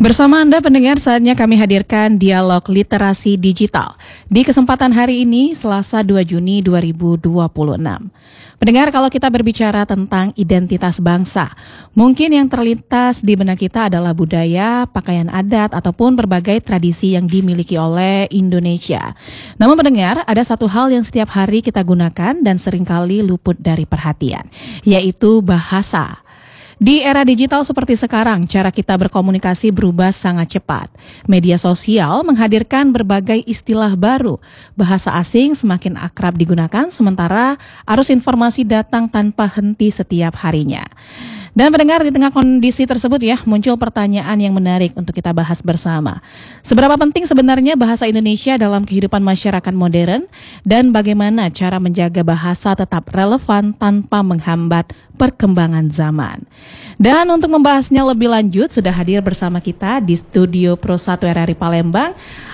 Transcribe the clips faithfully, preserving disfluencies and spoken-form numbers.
Bersama Anda pendengar, saatnya kami hadirkan Dialog Literasi Digital di kesempatan hari ini, Selasa dua Juni dua ribu dua puluh enam. Pendengar, kalau kita berbicara tentang identitas bangsa, mungkin yang terlintas di benak kita adalah budaya, pakaian adat, ataupun berbagai tradisi yang dimiliki oleh Indonesia. Namun pendengar, ada satu hal yang setiap hari kita gunakan dan seringkali luput dari perhatian, yaitu bahasa. Di era digital seperti sekarang, cara kita berkomunikasi berubah sangat cepat. Media sosial menghadirkan berbagai istilah baru. Bahasa asing semakin akrab digunakan, sementara arus informasi datang tanpa henti setiap harinya. Dan pendengar, di tengah kondisi tersebut ya, muncul pertanyaan yang menarik untuk kita bahas bersama. Seberapa penting sebenarnya bahasa Indonesia dalam kehidupan masyarakat modern, dan bagaimana cara menjaga bahasa tetap relevan tanpa menghambat perkembangan zaman. Dan untuk membahasnya lebih lanjut, sudah hadir bersama kita di studio Pro satu R R I Palembang,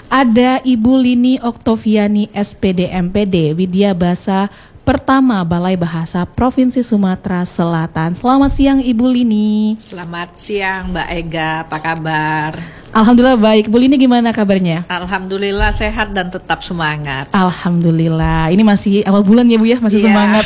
ada Ibu Lini Oktoviani S P D M P D, Widya Basa Pertama Balai Bahasa Provinsi Sumatera Selatan. Selamat siang Ibu Lini. Selamat siang Mbak Ega, apa kabar? Alhamdulillah baik. Bu Lini gimana kabarnya? Alhamdulillah sehat dan tetap semangat. Alhamdulillah. Ini masih awal bulan ya Bu ya, masih yeah. semangat.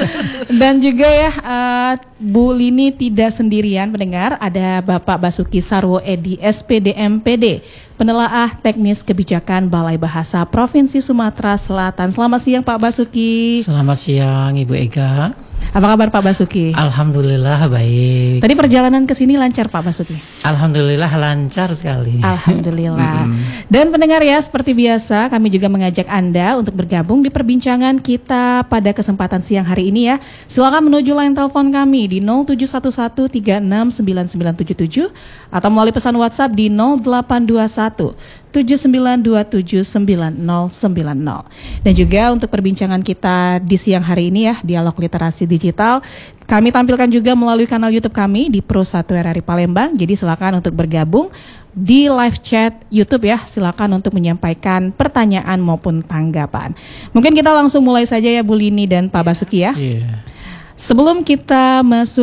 Dan juga ya uh, Bu Lini tidak sendirian pendengar, ada Bapak Basuki Sarwo Edi S P D M P D, Penelaah Teknis Kebijakan Balai Bahasa Provinsi Sumatera Selatan. Selamat siang Pak Basuki. Selamat siang Ibu Ega. Apa kabar Pak Basuki? Alhamdulillah baik. Tadi perjalanan ke sini lancar Pak Basuki? Alhamdulillah lancar sekali. Alhamdulillah. Dan pendengar ya, seperti biasa kami juga mengajak Anda untuk bergabung di perbincangan kita pada kesempatan siang hari ini ya. Silakan menuju line telepon kami di nol tujuh satu satu tiga enam sembilan sembilan tujuh tujuh atau melalui pesan WhatsApp di nol delapan dua satu tujuh sembilan dua tujuh sembilan nol sembilan nol. Dan juga untuk perbincangan kita di siang hari ini ya, Dialog Literasi Digital, kami tampilkan juga melalui kanal YouTube kami di Pro satu R R I Palembang. Jadi silakan untuk bergabung di live chat YouTube ya. Silakan untuk menyampaikan pertanyaan maupun tanggapan. Mungkin kita langsung mulai saja ya Bu Lini dan Pak Basuki ya. Yeah. Sebelum kita masuk